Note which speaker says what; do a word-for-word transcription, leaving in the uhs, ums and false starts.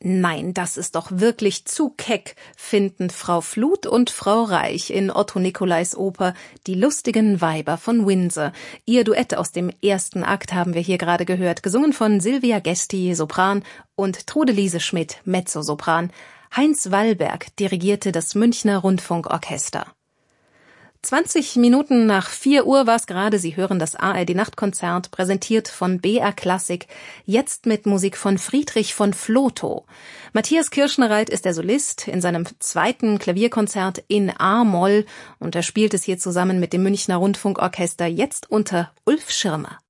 Speaker 1: Nein, das ist doch wirklich zu keck, finden Frau Fluth und Frau Reich in Otto Nicolais Oper Die lustigen Weiber von Windsor. Ihr Duett aus dem ersten Akt haben wir hier gerade gehört, gesungen von Silvia Gesti, Sopran, und Trude-Liese Schmidt, Mezzosopran. Heinz Wallberg dirigierte das Münchner Rundfunkorchester. zwanzig Minuten nach vier Uhr war es gerade. Sie hören das A R D-Nachtkonzert, präsentiert von B R Klassik, jetzt mit Musik von Friedrich von Flotow. Matthias Kirschnereit ist der Solist in seinem zweiten Klavierkonzert in A-Moll und er spielt es hier zusammen mit dem Münchner Rundfunkorchester, jetzt unter Ulf Schirmer.